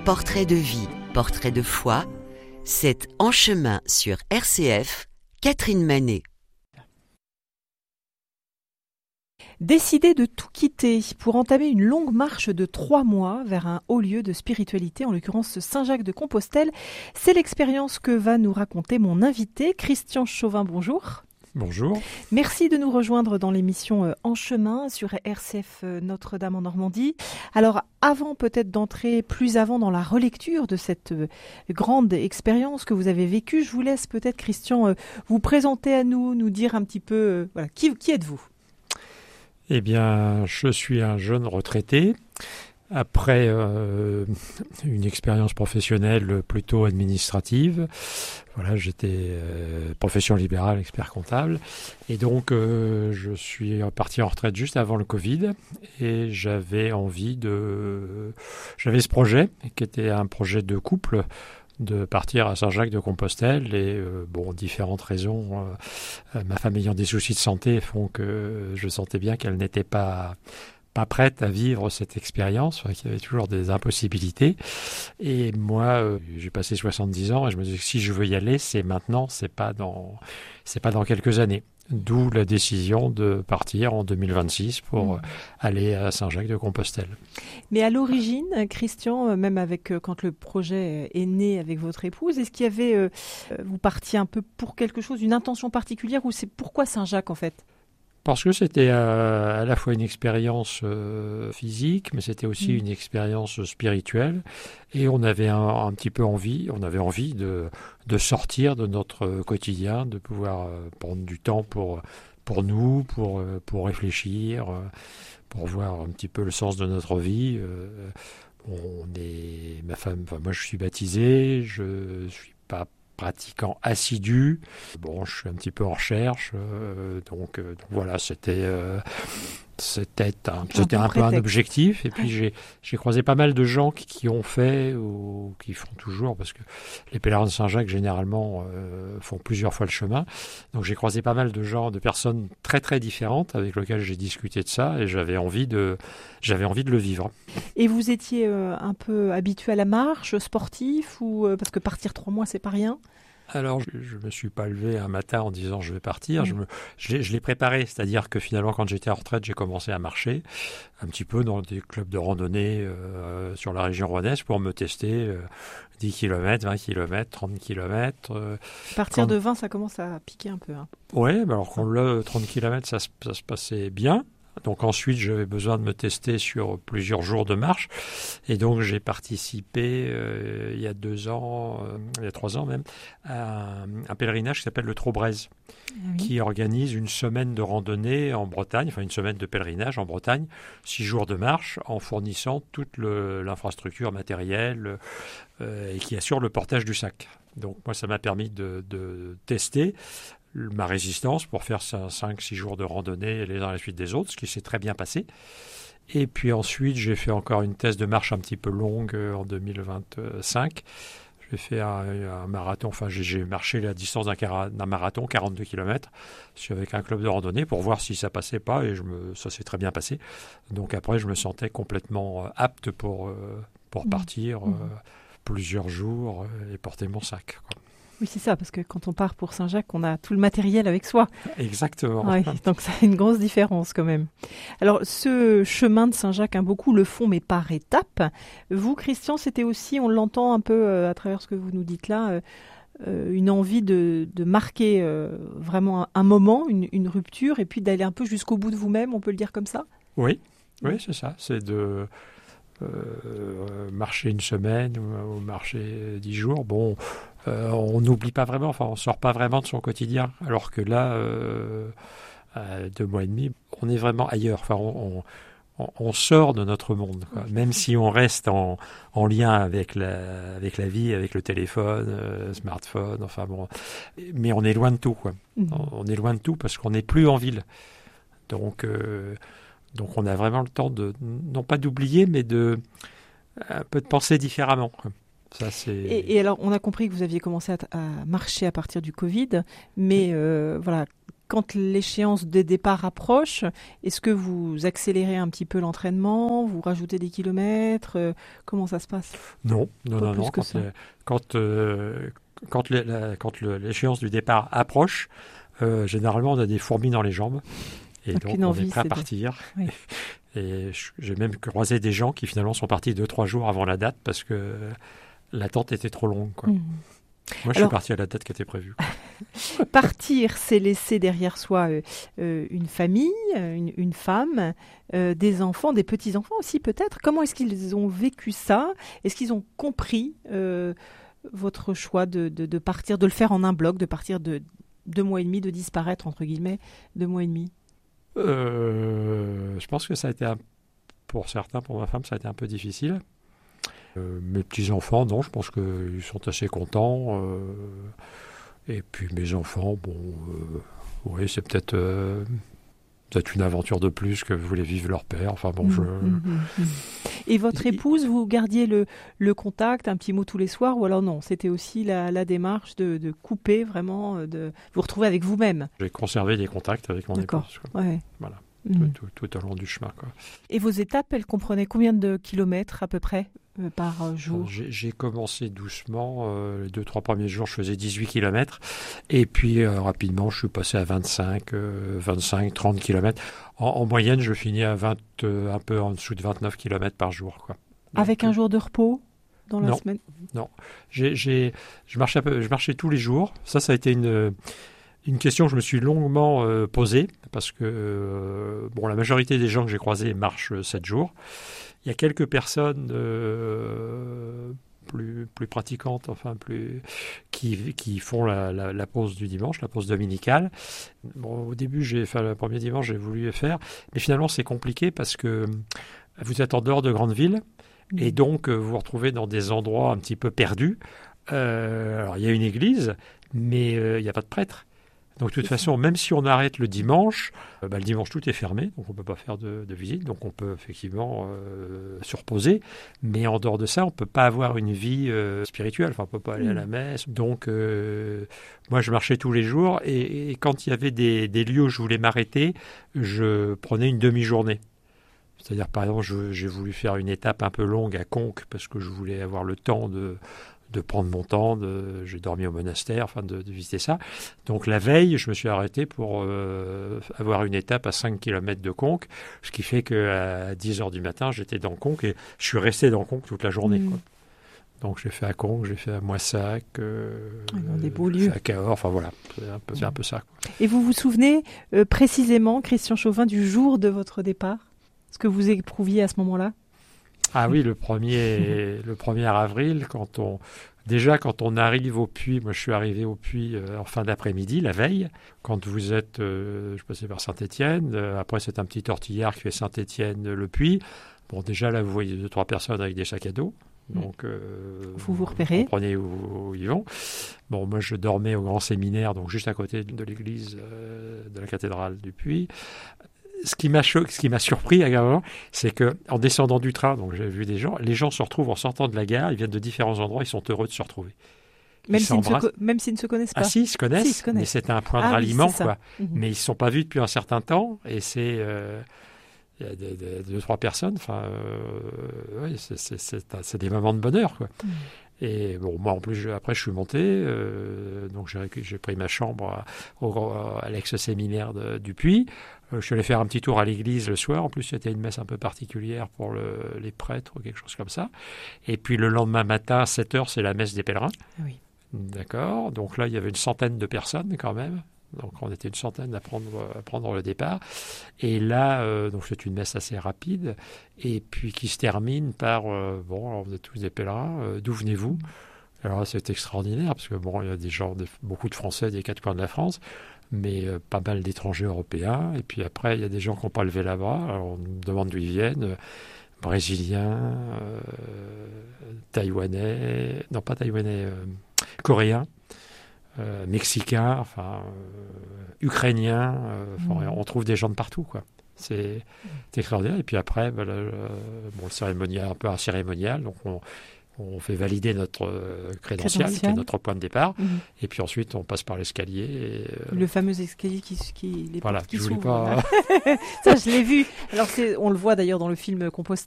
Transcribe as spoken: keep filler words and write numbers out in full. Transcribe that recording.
Portrait de vie, portrait de foi, c'est En chemin sur R C F, Catherine Manet. Décider de tout quitter pour entamer une longue marche de trois mois vers un haut lieu de spiritualité, en l'occurrence Saint-Jacques-de-Compostelle, c'est l'expérience que va nous raconter mon invité, Christian Chauvin. Bonjour. Bonjour. Merci de nous rejoindre dans l'émission En chemin sur R C F Notre-Dame en Normandie. Alors, avant peut-être d'entrer plus avant dans la relecture de cette grande expérience que vous avez vécue, je vous laisse peut-être, Christian, vous présenter à nous, nous dire un petit peu, voilà, qui, qui êtes-vous ? Eh bien, je suis un jeune retraité. Après euh, une expérience professionnelle plutôt administrative, voilà, j'étais euh, profession libérale, expert comptable, et donc euh, je suis parti en retraite juste avant le Covid, et j'avais envie de, j'avais ce projet qui était un projet de couple, de partir à Saint-Jacques-de-Compostelle, et euh, bon, différentes raisons, euh, ma femme ayant des soucis de santé font que je sentais bien qu'elle n'était pas pas prête à vivre cette expérience, enfin, qu'il y avait toujours des impossibilités. Et moi, euh, j'ai passé soixante-dix ans et je me disais que si je veux y aller, c'est maintenant, c'est pas dans, c'est pas dans quelques années. D'où la décision de partir en deux mille vingt-six pour mmh. aller à Saint-Jacques-de-Compostelle. Mais à l'origine, Christian, même avec quand le projet est né avec votre épouse, est-ce qu'il y avait, euh, vous partiez un peu pour quelque chose, une intention particulière, ou c'est pourquoi Saint-Jacques en fait ? Parce que c'était euh, à la fois une expérience euh, physique, mais c'était aussi mmh. une expérience spirituelle. Et on avait un, un petit peu envie, on avait envie de, de sortir de notre quotidien, de pouvoir euh, prendre du temps pour, pour nous, pour, euh, pour réfléchir, euh, pour voir un petit peu le sens de notre vie. Euh, on est, ma femme, enfin moi je suis baptisé, je suis pas pratiquant assidu. Bon, je suis un petit peu en recherche, euh, donc, euh, donc voilà, c'était, euh, c'était, un, c'était un peu un objectif. Et puis j'ai, j'ai croisé pas mal de gens qui, qui ont fait ou qui font toujours, parce que les pèlerins de Saint-Jacques généralement euh, font plusieurs fois le chemin. Donc j'ai croisé pas mal de gens, de personnes très très différentes avec lesquelles j'ai discuté de ça, et j'avais envie de, j'avais envie de le vivre. Et vous étiez euh, un peu habitué à la marche, sportif, ou euh, parce que partir trois mois c'est pas rien? Alors, je ne me suis pas levé un matin en disant je vais partir. Mmh. Je, me, je, l'ai, je l'ai préparé, c'est-à-dire que finalement, quand j'étais en retraite, j'ai commencé à marcher un petit peu dans des clubs de randonnée euh, sur la région rouennaise pour me tester euh, dix kilomètres, vingt kilomètres, trente kilomètres. Euh, à partir quand... de vingt, ça commence à piquer un peu. Hein. Oui, alors quand le trente kilomètres, ça, ça se passait bien. Donc ensuite, j'avais besoin de me tester sur plusieurs jours de marche. Et donc, j'ai participé euh, il y a deux ans, euh, il y a trois ans même, à un, un pèlerinage qui s'appelle le Trobreuse, oui. qui organise une semaine de randonnée en Bretagne, enfin une semaine de pèlerinage en Bretagne, six jours de marche, en fournissant toute le, l'infrastructure matérielle euh, et qui assure le portage du sac. Donc moi, ça m'a permis de, de tester ma résistance pour faire cinq six jours de randonnée les uns à la suite des autres, ce qui s'est très bien passé. Et puis ensuite, j'ai fait encore une thèse de marche un petit peu longue en deux mille vingt-cinq. J'ai fait un, un marathon, enfin j'ai, j'ai marché la distance d'un, d'un marathon, quarante-deux kilomètres, avec un club de randonnée pour voir si ça passait pas, et je me, ça s'est très bien passé. Donc après, je me sentais complètement apte pour, pour partir mmh. euh, plusieurs jours et porter mon sac, quoi. Oui, c'est ça, parce que quand on part pour Saint-Jacques, on a tout le matériel avec soi. Exactement. Ouais, donc ça a une grosse différence quand même. Alors, ce chemin de Saint-Jacques, hein, beaucoup le font, mais par étapes. Vous, Christian, c'était aussi, on l'entend un peu euh, à travers ce que vous nous dites là, euh, une envie de, de marquer euh, vraiment un, un moment, une, une rupture, et puis d'aller un peu jusqu'au bout de vous-même, on peut le dire comme ça ? Oui, oui, c'est ça. C'est de... Euh, marcher une semaine ou, ou marcher dix jours, bon, euh, on n'oublie pas vraiment, enfin on sort pas vraiment de son quotidien, alors que là, euh, à deux mois et demi, on est vraiment ailleurs, enfin on, on, on sort de notre monde, quoi. Même si on reste en, en lien avec la, avec la vie, avec le téléphone, euh, smartphone, enfin bon, mais on est loin de tout, quoi. Mmh. On, on est loin de tout parce qu'on n'est plus en ville, donc euh, Donc on a vraiment le temps de, non pas d'oublier, mais de un peu de penser différemment. Ça, c'est... Et, et alors, on a compris que vous aviez commencé à, à marcher à partir du Covid, mais euh, voilà, quand l'échéance des départs approche, est-ce que vous accélérez un petit peu l'entraînement, vous rajoutez des kilomètres, euh, comment ça se passe? Non, non, Pas non, plus non. que Quand, ça. les- quand, euh, quand, les- la- quand le- l'échéance du départ approche, euh, généralement on a des fourmis dans les jambes. Et Aucune donc on envie, est prêt à c'est de- partir. Oui. Et je- j'ai même croisé des gens qui finalement sont partis deux, trois jours avant la date parce que l'attente était trop longue, quoi. Mhm. Moi, je Alors- suis parti à la date qui était prévue. Partir, c'est laisser derrière soi euh, euh, une famille, euh, une, une femme, euh, des enfants, des petits-enfants aussi peut-être. Comment est-ce qu'ils ont vécu ça? Est-ce qu'ils ont compris euh, votre choix de, de- de partir, de le faire en un bloc, de partir de deux mois et demi, de disparaître, entre guillemets, deux mois et demi? Euh, je pense que ça a été, un- pour certains, pour ma femme, ça a été un peu difficile. Euh, mes petits-enfants, non, je pense qu'ils sont assez contents. euh, et puis mes enfants, bon, euh, oui, c'est peut-être euh, peut-être une aventure de plus que voulait vivre leur père. Enfin bon, je... Mhm, mhm, mhm. Et votre Et- épouse, vous gardiez le, le contact, un petit mot tous les soirs, ou alors non, c'était aussi la, la démarche de, de couper vraiment, euh, de vous retrouver avec vous-même. j'ai conservé des contacts avec mon D'accord. épouse, quoi. Ouais. Voilà, Mhm. tout, tout- tout au long du chemin, quoi. Et vos étapes, elles comprenaient combien de kilomètres à peu près euh, par euh, jour? J'ai j'ai commencé doucement. euh, les deux, trois premiers jours, je faisais dix-huit kilomètres. Et puis, euh, rapidement, je suis passé à vingt-cinq, euh, vingt-cinq, trente kilomètres. En, en moyenne, je finis à vingt, euh, un peu en dessous de vingt-neuf kilomètres par jour, quoi. Donc, Avec un jour de repos dans la Non. semaine? j'ai, j'ai- je, marchais un peu- je marchais tous les jours. Ça, ça a été une, une question que je me suis longuement euh, posée. Parce que euh, bon, la majorité des gens que j'ai croisés marchent euh, sept jours. Il y a quelques personnes euh, plus, plus pratiquantes, enfin plus, qui, qui font la, la- la pause du dimanche, la pause dominicale. Bon, au début, j'ai fait le premier dimanche, j'ai voulu le faire, mais finalement c'est compliqué parce que vous êtes en dehors de grandes villes et donc euh, vous vous retrouvez dans des endroits un petit peu perdus. Euh, alors il y a une église, mais euh, il n'y a pas de prêtre. Donc de toute C'est façon, même si on arrête le dimanche, euh, bah, le dimanche tout est fermé, donc on ne peut pas faire de, de visite, donc on peut effectivement euh, se reposer, mais en dehors de ça, on ne peut pas avoir une vie euh, spirituelle, enfin on ne peut pas aller à la messe. Donc euh, moi je marchais tous les jours et, et quand il y avait des, des lieux où je voulais m'arrêter, je prenais une demi-journée. C'est-à-dire par exemple, je- j'ai voulu faire une étape un peu longue à Conques parce que je voulais avoir le temps de de prendre mon temps, de, j'ai dormi au monastère, enfin de, de visiter ça. Donc la veille, je me suis arrêté pour euh, avoir une étape à cinq kilomètres de Conques, ce qui fait qu'à dix heures du matin, j'étais dans Conques et je suis resté dans Conques toute la journée, Mmh. quoi. Donc j'ai fait à Conques, j'ai fait à Moissac, euh, Ah, dans des beaux j'ai lieux. fait à Cahors, enfin voilà, c'est un peu, c'est un peu ça, quoi. Et vous vous souvenez euh, précisément, Christian Chauvin, du jour de votre départ? Ce que vous éprouviez à ce moment-là? Ah oui, le premier, le premier avril, quand on, déjà quand on arrive au puits, moi je suis arrivé au puits euh, en fin d'après-midi, la veille, quand vous êtes, euh, je passais par Saint-Étienne, euh, après c'est un petit tortillard qui fait Saint-Étienne-le Puy. Bon, déjà là vous voyez deux, trois personnes avec des sacs à dos. Donc, euh, Vous vous repérez. Vous comprenez où, où ils vont. Bon, moi je dormais au grand séminaire, donc juste à côté de l'église euh, de la cathédrale du Puy. Ce qui m'a choqué, ce qui m'a surpris également, c'est que en descendant du train, donc j'ai vu des gens, les gens se retrouvent en sortant de la gare, ils viennent de différents endroits, ils sont heureux de se retrouver. Même Ils s'ils, ne se s'embrassent. co- même s'ils ne se connaissent pas. Ah si, ils se connaissent, Si, ils se connaissent. mais c'est un point de Ah oui, ralliement, c'est ça. quoi. Mhm. Mais ils ne se sont pas vus depuis un certain temps, et c'est euh, il y a des, des- deux, trois personnes, enfin, euh, ouais, c'est, c'est, c'est, un- c'est des moments de bonheur, quoi. Mhm. Et bon, moi en plus, je- après je suis monté, euh, donc j'ai, récu- j'ai pris ma chambre à, au, à l'ex-séminaire de- du Puy. Euh, je suis allé faire un petit tour à l'église le soir. En plus, c'était une messe un peu particulière pour le- les prêtres ou quelque chose comme ça. Et puis le lendemain matin, à sept heures, c'est la messe des pèlerins. Oui. D'accord. Donc là, il y avait une centaine de personnes quand même. Donc on était une centaine à prendre, à prendre le départ. Et là, euh, donc c'est une messe assez rapide. Et puis qui se termine par, euh, bon, alors vous êtes tous des pèlerins, euh, d'où venez-vous? Alors là, c'est extraordinaire, parce que bon, il y a des gens, des- beaucoup de Français des quatre coins de la France, mais euh, pas mal d'étrangers européens. Et puis après, il y a des gens qui n'ont pas levé la bras. Alors on me demande d'où ils viennent. euh, Brésiliens, euh, Taïwanais, non pas Taïwanais, euh, Coréens. Euh, Mexicains, enfin euh, Ukrainiens, euh, enfin, Mmh. on trouve des gens de partout, quoi. C'est, c'est extraordinaire. Et puis après, ben, le, le- bon, le cérémonial, un peu un cérémonial, donc on, on fait valider notre euh, crédential, Crédential. qui est notre point de départ, Mhm. et puis ensuite on passe par l'escalier. Et, euh, Le fameux escalier qui, qui les voilà, portes qui je voulais s'ouvrent, pas. là. Ça, je l'ai vu. Alors, c'est, on le voit d'ailleurs dans le film Compostelle.